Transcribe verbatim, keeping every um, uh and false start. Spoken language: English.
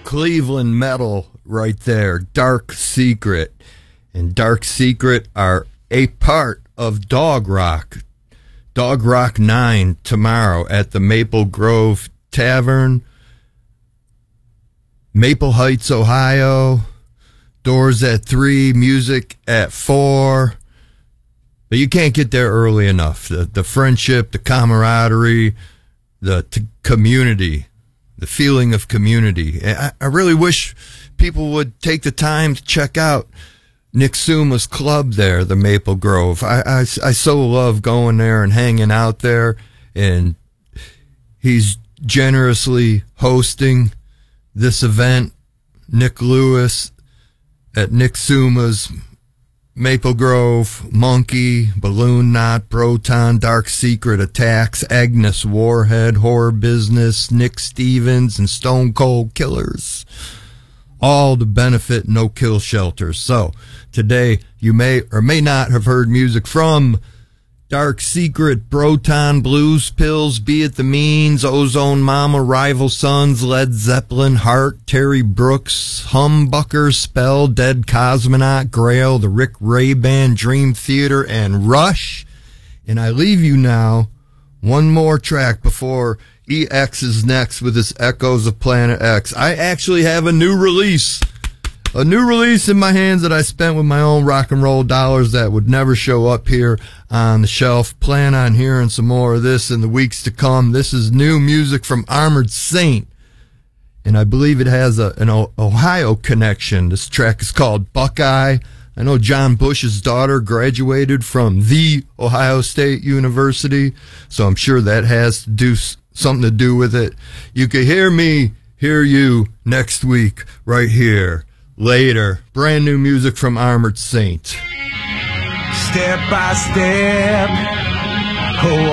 Cleveland metal right there, Dark Secret. And Dark Secret are a part of Dog Rock. Dog Rock nine tomorrow at the Maple Grove Tavern, Maple Heights, Ohio. Doors at three, music at four. But you can't get there early enough. The, the friendship, the camaraderie, the t- community, the feeling of community. I, I really wish people would take the time to check out Nick Suma's club there, the Maple Grove. I, I, I so love going there and hanging out there. And he's generously hosting this event. Nick Lewis at Nick Suma's Maple Grove, Monkey, Balloon Knot, Proton, Dark Secret, Attacks, Agnes Warhead, Horror Business, Nick Stevens, and Stone Cold Killers. All to benefit No Kill Shelters. So today you may or may not have heard music from Dark Secret, Proton, Blues Pills, Be It the Means, Ozone Mama, Rival Sons, Led Zeppelin, Heart, Terry Brooks, Humbucker, Spell, Dead Cosmonaut, Grail, the Rick Ray Band, Dream Theater, and Rush. And I leave you now one more track before E X is next with his Echoes of Planet X. I actually have a new release. A new release in my hands that I spent with my own rock and roll dollars that would never show up here on the shelf. Plan on hearing some more of this in the weeks to come. This is new music from Armored Saint, and I believe it has a, an Ohio connection. This track is called Buckeye. I know John Bush's daughter graduated from the Ohio State University, so I'm sure that has to do something to do with it. You can hear me, hear you next week right here. Later, brand new music from Armored Saint. Step by step, oh.